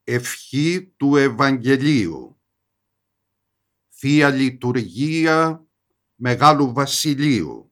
Ευχή του Ευαγγελίου. Θεία Λειτουργία Μεγάλου Βασιλείου.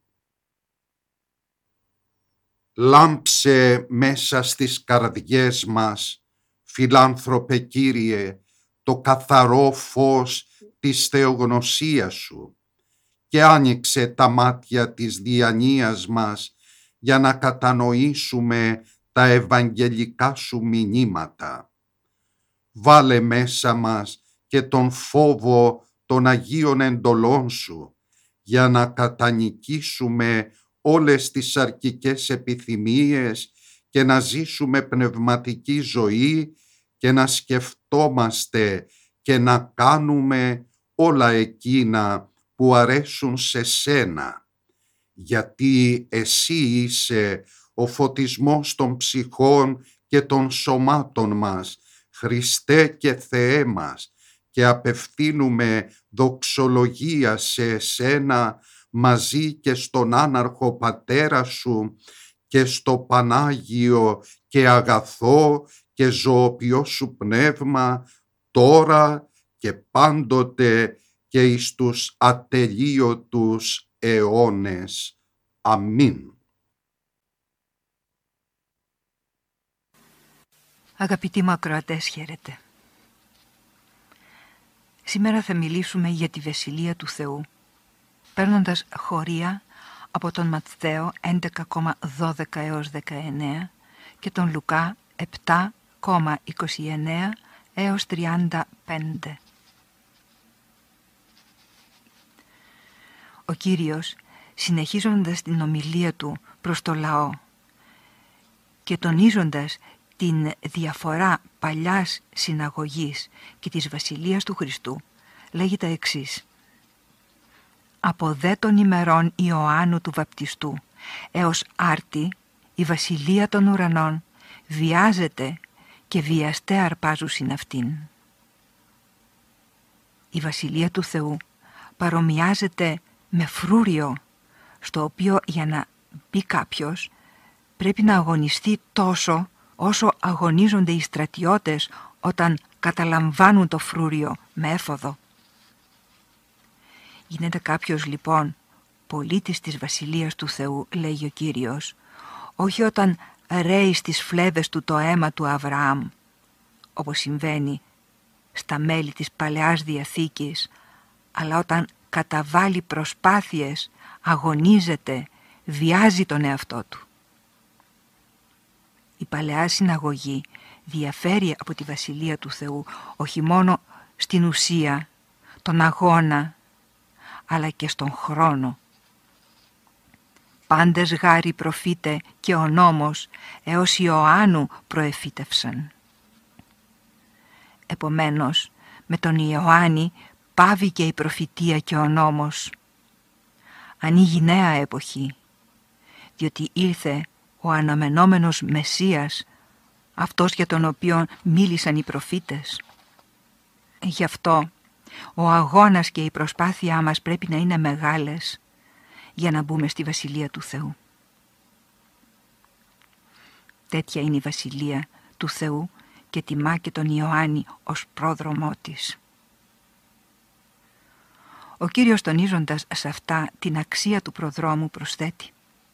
Λάμψε μέσα στις καρδιές μας, φιλάνθρωπε Κύριε, το καθαρό φως της θεογνωσίας Σου και άνοιξε τα μάτια της διανοίας μας για να κατανοήσουμε τα ευαγγελικά Σου μηνύματα. Βάλε μέσα μας και τον φόβο των Αγίων εντολών Σου για να κατανικήσουμε όλες τις αρκικές επιθυμίες και να ζήσουμε πνευματική ζωή και να σκεφτόμαστε και να κάνουμε όλα εκείνα που αρέσουν σε Σένα, γιατί Εσύ είσαι ο φωτισμός των ψυχών και των σωμάτων μας, Χριστέ και Θεέ μας, και απευθύνουμε δοξολογία σε Εσένα μαζί και στον άναρχο Πατέρα Σου και στο Πανάγιο και αγαθό και ζωοποιό Σου Πνεύμα, τώρα και πάντοτε και εις τους ατελείωτους αιώνες. Αμήν. Αγαπητοί μου ακροατές, χαίρετε. Σήμερα θα μιλήσουμε για τη Βασιλεία του Θεού, παίρνοντας χωρία από τον Ματθαίο 11,12 έως 19 και τον Λουκά 7,29 έως 35. Ο Κύριος, συνεχίζοντας την ομιλία Του προς το λαό και τονίζοντας την διαφορά παλιάς συναγωγής και της Βασιλείας του Χριστού, λέγει τα εξής: «Από δε των ημερών Ιωάννου του Βαπτιστού έως άρτη η Βασιλεία των ουρανών βιάζεται και βιαστέ αρπάζουσιν αυτήν». Η Βασιλεία του Θεού παρομοιάζεται με φρούριο, στο οποίο για να μπει κάποιος πρέπει να αγωνιστεί τόσο όσο αγωνίζονται οι στρατιώτες όταν καταλαμβάνουν το φρούριο με έφοδο. Γίνεται κάποιος λοιπόν πολίτης της Βασιλείας του Θεού, λέγει ο Κύριος, όχι όταν ρέει στις φλέβες του το αίμα του Αβραάμ, όπως συμβαίνει στα μέλη της Παλαιάς Διαθήκης, αλλά όταν καταβάλει προσπάθειες, αγωνίζεται, βιάζει τον εαυτό του. Η Παλαιά Συναγωγή διαφέρει από τη Βασιλεία του Θεού όχι μόνο στην ουσία, τον αγώνα, αλλά και στον χρόνο. Πάντες γάρι προφήτε και ο νόμος έως Ιωάννου προεφήτευσαν. Επομένως, με τον Ιωάννη πάβει και η προφητεία και ο νόμος. Ανοίγει νέα εποχή, διότι ήρθε ο αναμενόμενος Μεσσίας, αυτός για τον οποίο μίλησαν οι προφήτες. Γι' αυτό ο αγώνας και η προσπάθειά μας πρέπει να είναι μεγάλες για να μπούμε στη Βασιλεία του Θεού. Τέτοια είναι η Βασιλεία του Θεού και τιμά και τον Ιωάννη ως πρόδρομό της. Ο Κύριος, τονίζοντας σε αυτά την αξία του προδρόμου, προσθέτει: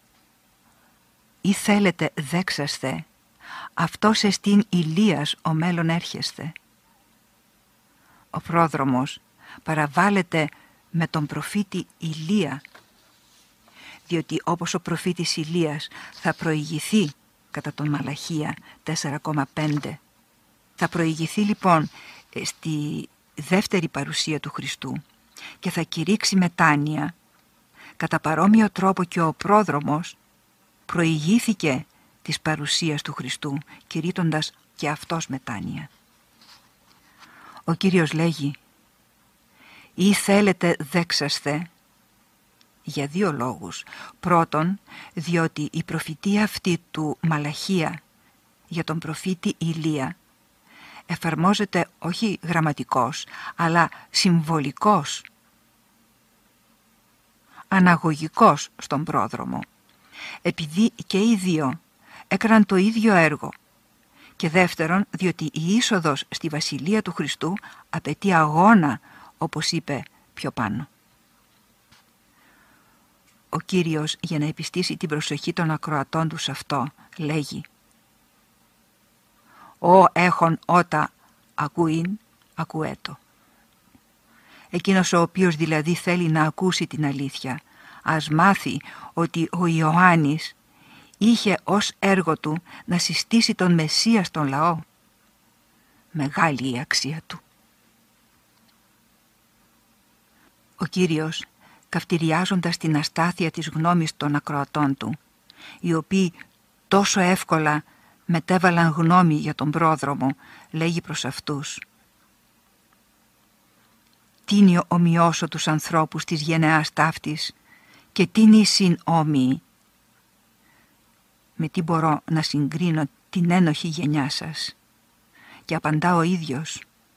«Ή θέλετε δέξασθε, αυτός εστίν Ηλίας ο μέλλον έρχεσθε». Ο πρόδρομος παραβάλλεται με τον προφήτη Ηλία, διότι όπως ο προφήτης Ηλίας θα προηγηθεί κατά τον Μαλαχία 4,5, θα προηγηθεί λοιπόν στη δεύτερη παρουσία του Χριστού και θα κηρύξει μετάνοια, κατά παρόμοιο τρόπο και ο πρόδρομος προηγήθηκε της παρουσίας του Χριστού, κηρύττοντας και αυτός μετάνοια. Ο Κύριος λέγει: «Ή θέλετε δέξασθε», για δύο λόγους. Πρώτον, διότι η προφητεία αυτή του Μαλαχία για τον προφήτη Ηλία εφαρμόζεται όχι γραμματικός, αλλά συμβολικός, αναγωγικός στον πρόδρομο, επειδή και οι δύο έκαναν το ίδιο έργο Και δεύτερον, διότι η είσοδος στη Βασιλεία του Χριστού απαιτεί αγώνα, όπως είπε πιο πάνω. Ο Κύριος, για να επιστήσει την προσοχή των ακροατών του σε αυτό, λέγει «Ω έχων ότα ακούειν, ακουέτο». Εκείνος ο οποίος δηλαδή θέλει να ακούσει την αλήθεια, ας μάθει ότι ο Ιωάννης είχε ως έργο του να συστήσει τον Μεσσία στον λαό. Μεγάλη η αξία του. Ο Κύριος, καυτηριάζοντας την αστάθεια της γνώμης των ακροατών του, οι οποίοι τόσο εύκολα μετέβαλαν γνώμη για τον πρόδρομο, λέγει προς αυτούς «Τίνι ομοιώσω τους ανθρώπους της γενεάς ταύτης και τίνι συν όμοιοι». Με τι μπορώ να συγκρίνω την ένοχη γενιά σας? Και απαντά ο ίδιος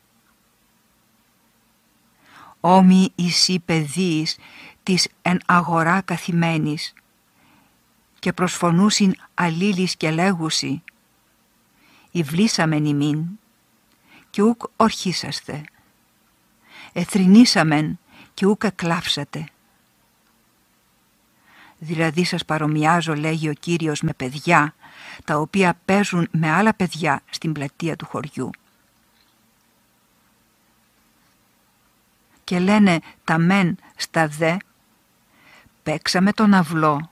«Όμοιοι εσύ παιδείς της εν αγορά καθημένης και προσφωνούσιν αλλήλεις και λέγουσι «Ιβλήσαμεν ημίν και ούκ ορχίσαστε, εθρηνήσαμεν και ούκ εκλάψατε». Δηλαδή σας παρομοιάζω, λέγει ο Κύριος, με παιδιά τα οποία παίζουν με άλλα παιδιά στην πλατεία του χωριού. Και λένε τα μεν στα δε, παίξαμε τον αυλό,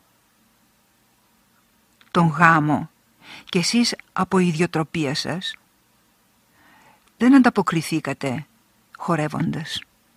τον γάμο, και εσείς από ιδιοτροπία σας δεν ανταποκριθήκατε χορεύοντας.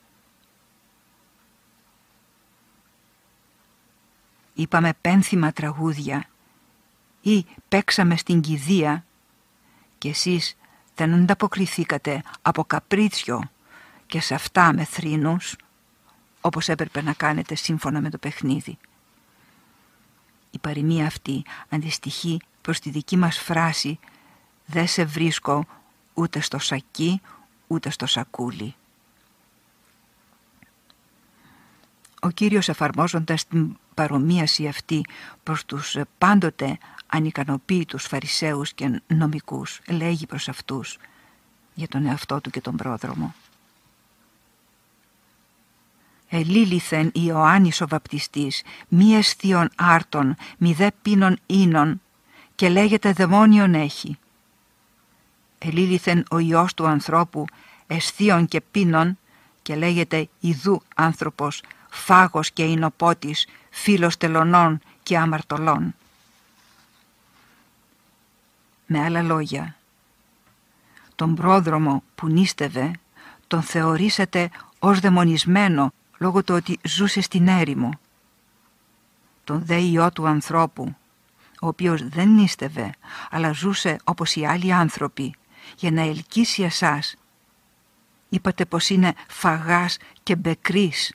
Είπαμε πένθυμα τραγούδια ή παίξαμε στην κηδεία και εσείς δεν ανταποκριθήκατε από καπρίτσιο και σε αυτά με θρήνους, όπως έπρεπε να κάνετε σύμφωνα με το παιχνίδι. Η παροιμία αυτή αντιστοιχεί προς τη δική μας φράση «Δεν σε βρίσκω ούτε στο σακί ούτε στο σακούλι». Ο Κύριος, εφαρμόζοντας την παρομοίαση αυτή προς τους πάντοτε ανικανοποίητους Φαρισαίους και νομικούς, λέγει προς αυτούς για τον εαυτό του και τον πρόδρομο «Ελήλυθεν Ιωάννης ο βαπτιστής, μη εσθίων άρτων, μη δε πίνων ίνων, και λέγεται δαιμόνιον έχει. Ελήλυθεν ο Υιός του ανθρώπου, εσθίων και πίνων, και λέγεται ιδού άνθρωπος, φάγος και ινοπότης, φίλος τελωνών και αμαρτωλών». Με άλλα λόγια, τον πρόδρομο που νίστευε τον θεωρήσατε ως δαιμονισμένο λόγω του ότι ζούσε στην έρημο. Τον δε Υιό του ανθρώπου, ο οποίος δεν νίστευε αλλά ζούσε όπως οι άλλοι άνθρωποι για να ελκύσει εσάς, είπατε πως είναι φαγάς και μπεκρής.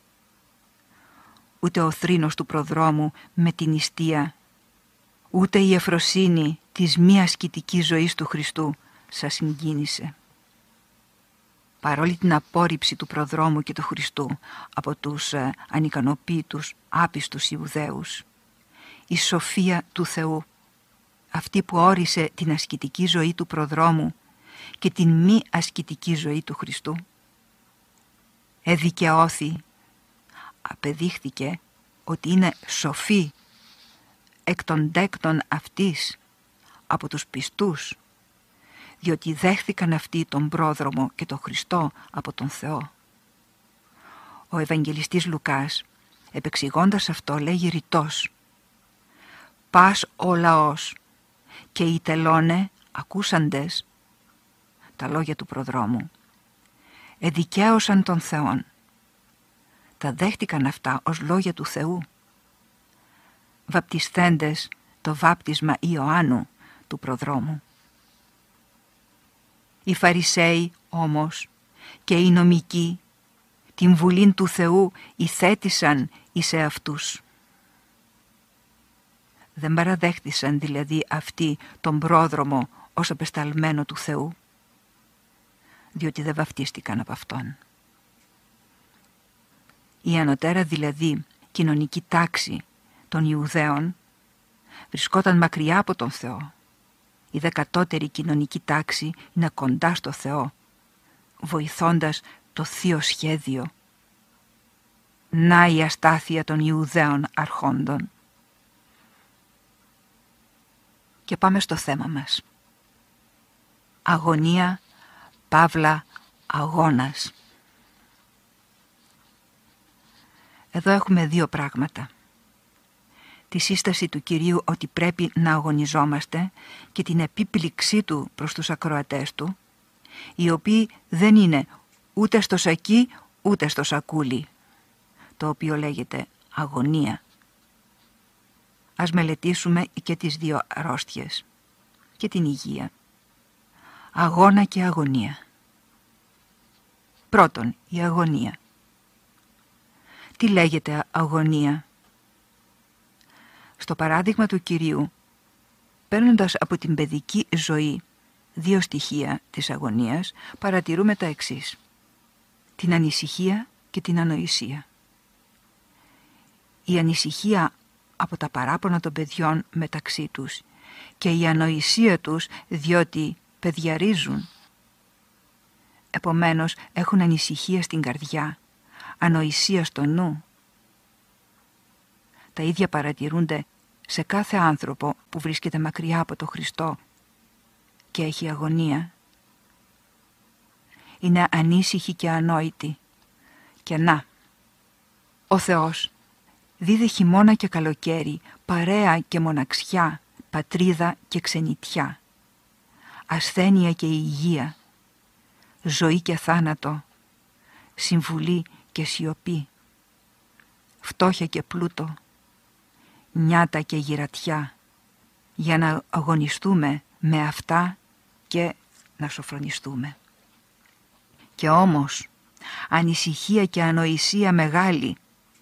Ούτε ο θρήνος του προδρόμου με την νηστεία, ούτε η ευφροσύνη της μη ασκητικής ζωής του Χριστού σας συγκίνησε. Παρόλη την απόρριψη του προδρόμου και του Χριστού από τους ανικανοποίητους άπιστους Ιουδαίους, η σοφία του Θεού, αυτή που όρισε την ασκητική ζωή του προδρόμου και την μη ασκητική ζωή του Χριστού, εδικαιώθη, απεδείχθηκε ότι είναι σοφή εκ των τέκτων αυτής από τους πιστούς, διότι δέχθηκαν αυτοί τον πρόδρομο και τον Χριστό από τον Θεό. Ο Ευαγγελιστής Λουκάς, επεξηγώντας αυτό, λέγει ρητός «Πας ο λαός και οι τελώνε ακούσαντες τα λόγια του προδρόμου, εδικαίωσαν τον Θεόν». Τα δέχτηκαν αυτά ως λόγια του Θεού, βαπτισθέντες το βάπτισμα Ιωάννου του προδρόμου. Οι Φαρισαίοι όμως και οι νομικοί την βουλήν του Θεού ηθέτησαν εις εαυτούς. Δεν παραδέχτησαν δηλαδή αυτοί τον πρόδρομο ως απεσταλμένο του Θεού, διότι δεν βαπτίστηκαν από Αυτόν. Η ανωτέρα δηλαδή κοινωνική τάξη των Ιουδαίων βρισκόταν μακριά από τον Θεό Η δε κατώτερη κοινωνική τάξη είναι κοντά στο Θεό, βοηθώντας το θείο σχέδιο. Να η αστάθεια των Ιουδαίων αρχόντων. Και πάμε στο θέμα μας. Αγωνία, παύλα, αγώνας. Εδώ έχουμε δύο πράγματα. Τη σύσταση του Κυρίου ότι πρέπει να αγωνιζόμαστε και την επίπληξή του προς τους ακροατές του, οι οποίοι δεν είναι ούτε στο σακί ούτε στο σακούλι, το οποίο λέγεται αγωνία. Ας μελετήσουμε και τις δύο αρρώστιες και την υγεία. Αγώνα και αγωνία. Πρώτον, η αγωνία. Τι λέγεται αγωνία? Στο παράδειγμα του Κυρίου, παίρνοντας από την παιδική ζωή δύο στοιχεία της αγωνίας, παρατηρούμε τα εξής: την ανησυχία και την ανοησία. Η ανησυχία από τα παράπονα των παιδιών μεταξύ τους και η ανοησία τους διότι παιδιαρίζουν. Επομένως έχουν ανησυχία στην καρδιά, ανοησία στο νου. Τα ίδια παρατηρούνται σε κάθε άνθρωπο που βρίσκεται μακριά από τον Χριστό και έχει αγωνία. Είναι ανήσυχοι και ανόητοι. Και να, ο Θεός δίδε χειμώνα και καλοκαίρι, παρέα και μοναξιά, πατρίδα και ξενιτιά, ασθένεια και υγεία, ζωή και θάνατο, συμβουλή και σιωπή, φτώχεια και πλούτο, νιάτα και γυρατιά, για να αγωνιστούμε με αυτά και να σοφρονιστούμε. Και όμως, ανησυχία και ανοησία μεγάλη.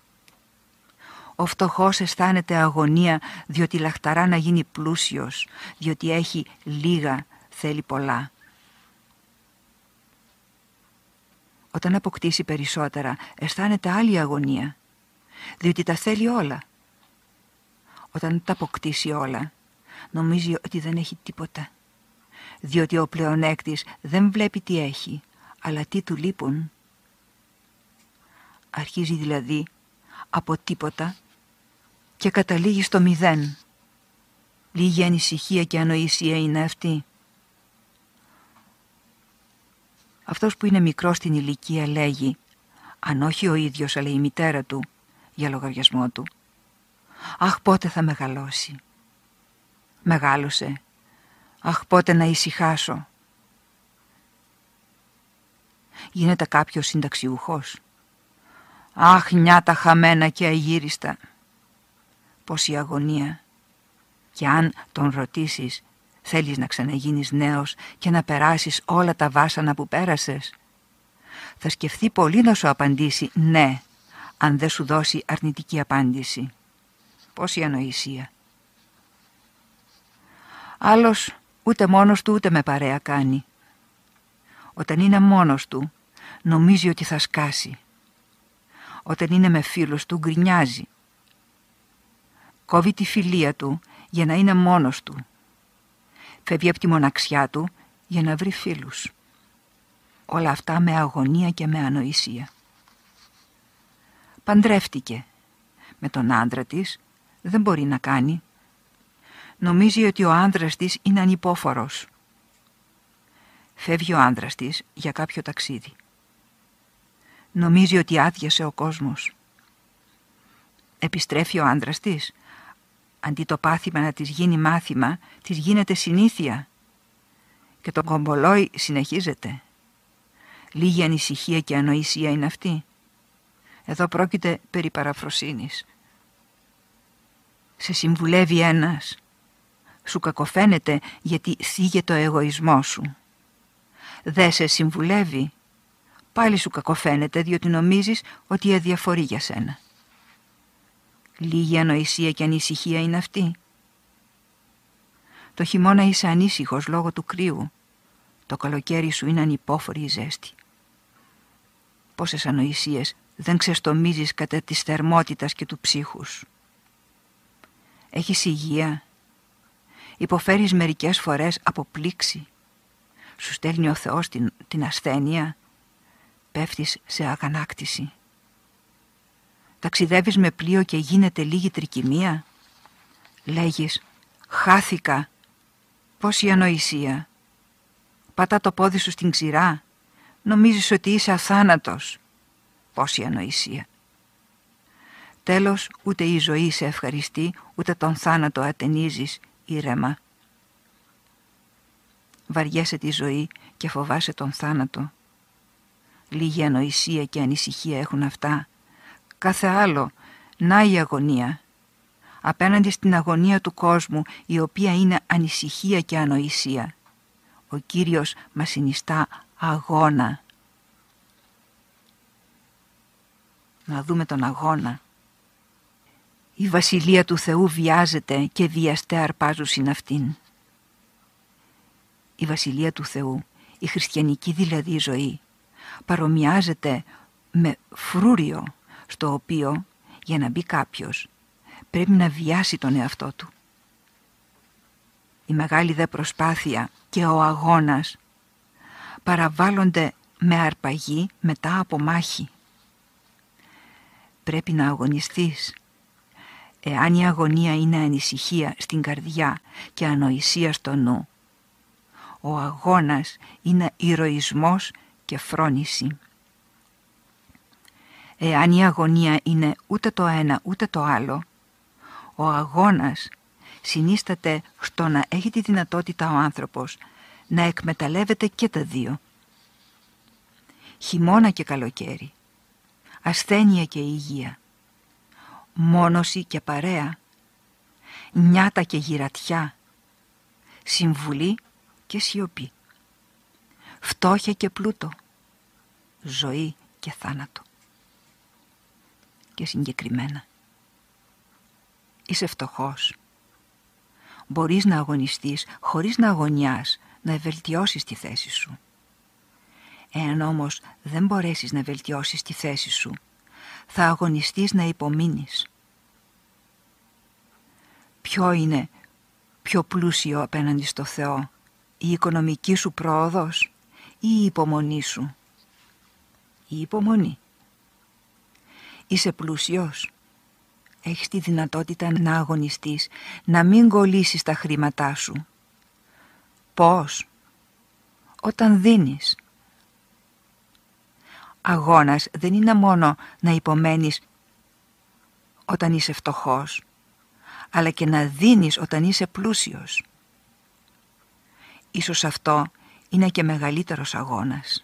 Ο φτωχός αισθάνεται αγωνία διότι λαχταρά να γίνει πλούσιος, διότι έχει λίγα, θέλει πολλά. Όταν αποκτήσει περισσότερα, αισθάνεται άλλη αγωνία, διότι τα θέλει όλα. Όταν τα αποκτήσει όλα, νομίζει ότι δεν έχει τίποτα, διότι ο πλεονέκτης δεν βλέπει τι έχει, αλλά τι του λείπουν. Αρχίζει δηλαδή από τίποτα και καταλήγει στο μηδέν. Λίγη ανησυχία και ανοησία είναι αυτή. Αυτός που είναι μικρός στην ηλικία λέγει, αν όχι ο ίδιος αλλά η μητέρα του, για λογαριασμό του, αχ πότε θα μεγαλώσει. Μεγάλωσε, αχ πότε να ησυχάσω. Γίνεται κάποιος συνταξιούχος, αχ νιάτα χαμένα και αγύριστα. Πόση αγωνία. Και αν τον ρωτήσεις, θέλεις να ξαναγίνεις νέος και να περάσεις όλα τα βάσανα που πέρασες, θα σκεφτεί πολύ να σου απαντήσει ναι, αν δεν σου δώσει αρνητική απάντηση. Πόση ανοησία. Άλλος ούτε μόνος του ούτε με παρέα κάνει. Όταν είναι μόνος του, νομίζει ότι θα σκάσει. Όταν είναι με φίλους του, γκρινιάζει. Κόβει τη φιλία του για να είναι μόνος του. Φεύγει από τη μοναξιά του για να βρει φίλους. Όλα αυτά με αγωνία και με ανοησία. Παντρεύτηκε. Με τον άντρα της δεν μπορεί να κάνει. Νομίζει ότι ο άντρας της είναι ανυπόφορος. Φεύγει ο άντρας της για κάποιο ταξίδι. Νομίζει ότι άδειασε ο κόσμος. Επιστρέφει ο άντρας της. Αντί το πάθημα να της γίνει μάθημα, της γίνεται συνήθεια. Και το κομπολόι συνεχίζεται. Λίγη ανησυχία και ανοησία είναι αυτή. Εδώ πρόκειται περί παραφροσύνης. Σε συμβουλεύει ένας. Σου κακοφαίνεται γιατί θίγεται ο εγωισμός σου. Δε σε συμβουλεύει. Πάλι σου κακοφαίνεται διότι νομίζεις ότι αδιαφορεί για σένα. Λίγη ανοησία και ανησυχία είναι αυτή. Το χειμώνα είσαι ανήσυχος λόγω του κρύου. Το καλοκαίρι σου είναι ανυπόφορη η ζέστη. Πόσες ανοησίες δεν ξεστομίζεις κατά της θερμότητας και του ψύχους. Έχεις υγεία. Υποφέρεις μερικές φορές από πλήξη. Σου στέλνει ο Θεός την ασθένεια. Πέφτεις σε αγανάκτηση. Ταξιδεύεις με πλοίο και γίνεται λίγη τρικυμία. Λέγεις «Χάθηκα». Πόση ανοησία. Πατά το πόδι σου στην ξηρά. Νομίζεις ότι είσαι αθάνατος. Πόση ανοησία. Τέλος, ούτε η ζωή σε ευχαριστεί, ούτε τον θάνατο ατενίζεις ήρεμα. Βαριέσαι τη ζωή και φοβάσαι τον θάνατο. Λίγη ανοησία και ανησυχία έχουν αυτά. Κάθε άλλο, να η αγωνία. Απέναντι στην αγωνία του κόσμου, η οποία είναι ανησυχία και ανοησία, ο Κύριος μας συνιστά αγώνα. Να δούμε τον αγώνα. Η βασιλεία του Θεού βιάζεται και βιαστέ αρπάζουσιν αυτήν. Η βασιλεία του Θεού, η χριστιανική δηλαδή ζωή, παρομοιάζεται με φρούριο, στο οποίο για να μπει κάποιος πρέπει να βιάσει τον εαυτό του. Η μεγάλη δε προσπάθεια και ο αγώνας παραβάλλονται με αρπαγή μετά από μάχη. Πρέπει να αγωνιστείς. Εάν η αγωνία είναι ανησυχία στην καρδιά και ανοησία στο νου, ο αγώνας είναι ηρωισμός και φρόνηση. Εάν η αγωνία είναι ούτε το ένα ούτε το άλλο, ο αγώνας συνίσταται στο να έχει τη δυνατότητα ο άνθρωπος να εκμεταλλεύεται και τα δύο. Χειμώνα και καλοκαίρι, ασθένεια και υγεία, μόνωση και παρέα, νιάτα και γυρατιά, συμβουλή και σιωπή, φτώχεια και πλούτο, ζωή και θάνατο. Και συγκεκριμένα, είσαι φτωχός. Μπορείς να αγωνιστείς χωρίς να αγωνιάς, να βελτιώσεις τη θέση σου. Εάν όμως δεν μπορέσεις να βελτιώσεις τη θέση σου, θα αγωνιστείς να υπομείνεις. Ποιο είναι πιο πλούσιο απέναντι στο Θεό, η οικονομική σου πρόοδος ή η υπομονή σου? Η υπομονή. Είσαι πλούσιος. Έχεις τη δυνατότητα να αγωνιστείς, να μην κολλήσεις τα χρήματά σου. Πώς? Όταν δίνεις. Αγώνας δεν είναι μόνο να υπομένεις όταν είσαι φτωχός, αλλά και να δίνεις όταν είσαι πλούσιος. Ίσως αυτό είναι και μεγαλύτερος αγώνας.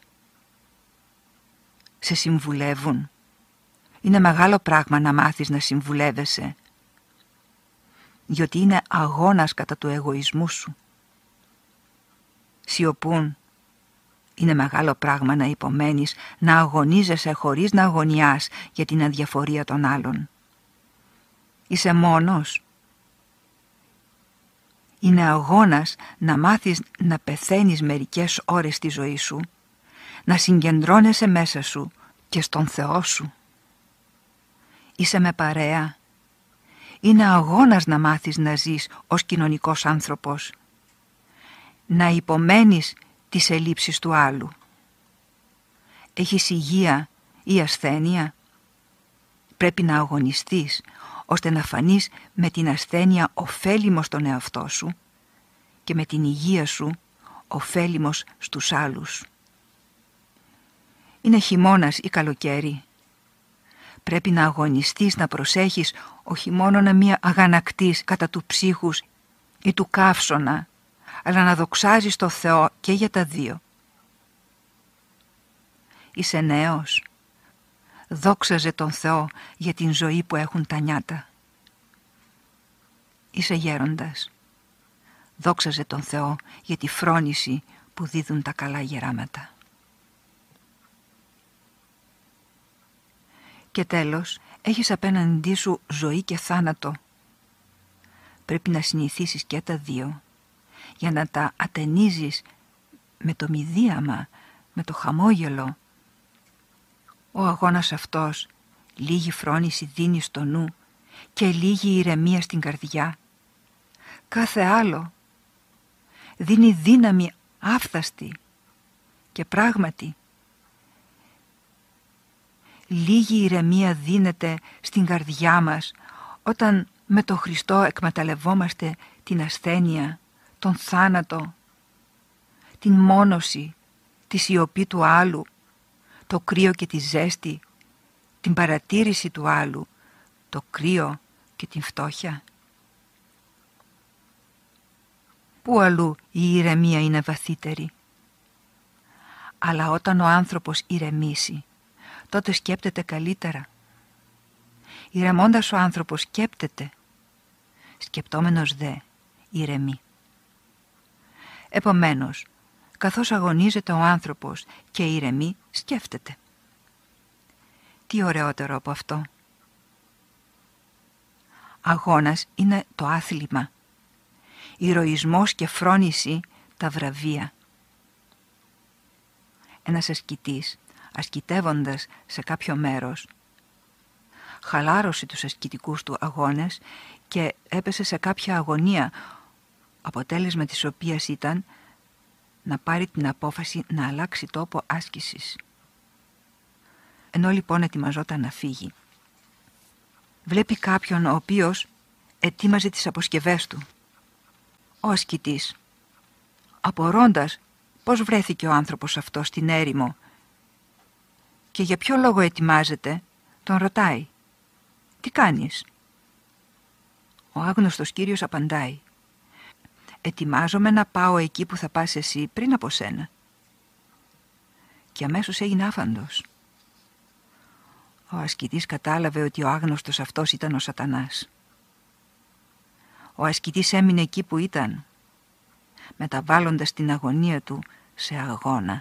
Σε συμβουλεύουν. Είναι μεγάλο πράγμα να μάθεις να συμβουλεύεσαι, διότι είναι αγώνας κατά του εγωισμού σου. Σιωπούν. Είναι μεγάλο πράγμα να υπομένεις, να αγωνίζεσαι χωρίς να αγωνιάς για την αδιαφορία των άλλων. Είσαι μόνος. Είναι αγώνας να μάθεις να πεθαίνεις μερικές ώρες στη ζωή σου, να συγκεντρώνεσαι μέσα σου και στον Θεό σου. Είσαι με παρέα. Είναι αγώνας να μάθεις να ζεις ως κοινωνικός άνθρωπος, να υπομένεις τις ελλείψεις του άλλου. Έχεις υγεία ή ασθένεια? Πρέπει να αγωνιστείς ώστε να φανείς με την ασθένεια ωφέλιμος στον εαυτό σου και με την υγεία σου ωφέλιμος στους άλλους. Είναι χειμώνας ή καλοκαίρι. Πρέπει να αγωνιστείς, να προσέχεις όχι μόνο να μην αγανακτείς κατά του ψύχους ή του καύσωνα, αλλά να δοξάζεις το Θεό και για τα δύο. Είσαι νέος. Δόξαζε τον Θεό για την ζωή που έχουν τα νιάτα. Είσαι γέροντας. Δόξαζε τον Θεό για τη φρόνηση που δίδουν τα καλά γεράματα. Και τέλος, έχεις απέναντί σου ζωή και θάνατο. Πρέπει να συνηθίσεις και τα δύο, για να τα ατενίζεις με το μηδίαμα, με το χαμόγελο. Ο αγώνας αυτός λίγη φρόνηση δίνει στο νου και λίγη ηρεμία στην καρδιά. Κάθε άλλο δίνει δύναμη άφθαστη και πράγματι λίγη ηρεμία δίνεται στην καρδιά μας όταν με τον Χριστό εκμεταλλευόμαστε την ασθένεια, τον θάνατο, την μόνωση, τη σιωπή του άλλου, το κρύο και τη ζέστη, την παρατήρηση του άλλου, το κρύο και την φτώχεια. Πού αλλού η ηρεμία είναι βαθύτερη. Αλλά όταν ο άνθρωπος ηρεμήσει, τότε σκέπτεται καλύτερα. Ηρεμώντας ο άνθρωπος σκέπτεται, σκεπτόμενος δε ηρεμεί. Επομένως, καθώς αγωνίζεται ο άνθρωπος και ηρεμεί, σκέφτεται. Τι ωραιότερο από αυτό. Αγώνας είναι το άθλημα. Ηρωισμός και φρόνηση τα βραβεία. Ένας ασκητής, ασκητεύοντας σε κάποιο μέρος, χαλάρωσε τους ασκητικούς του αγώνες και έπεσε σε κάποια αγωνία, αποτέλεσμα της οποίας ήταν να πάρει την απόφαση να αλλάξει τόπο άσκησης. Ενώ λοιπόν ετοιμαζόταν να φύγει, βλέπει κάποιον ο οποίος ετοίμαζε τις αποσκευές του. Ο ασκητής, απορώντας πώς βρέθηκε ο άνθρωπος αυτός στην έρημο και για ποιο λόγο ετοιμάζεται, τον ρωτάει «Τι κάνεις?» Ο άγνωστος κύριος απαντάει «Ετοιμάζομαι να πάω εκεί που θα πας εσύ πριν από σένα». Και αμέσως έγινε άφαντος. Ο ασκητής κατάλαβε ότι ο άγνωστος αυτός ήταν ο Σατανάς. Ο ασκητής έμεινε εκεί που ήταν, μεταβάλλοντας την αγωνία του σε αγώνα.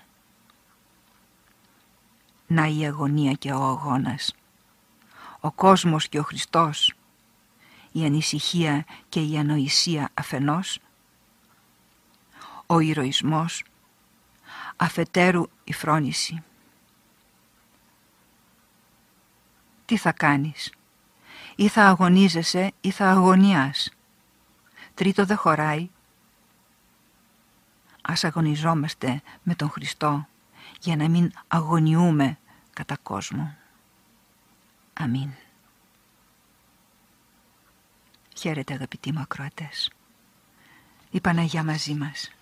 Να η αγωνία και ο αγώνας. Ο κόσμος και ο Χριστός. Η ανησυχία και η ανοησία αφενός. Ο ηρωισμός. Αφετέρου η φρόνηση. Τι θα κάνεις? Ή θα αγωνίζεσαι ή θα αγωνιάς. Τρίτο δεν χωράει. Ας αγωνιζόμαστε με τον Χριστό για να μην αγωνιούμε κατά κόσμο. Αμήν. Χαίρετε αγαπητοί μου ακροατές. Η Παναγιά μαζί μας.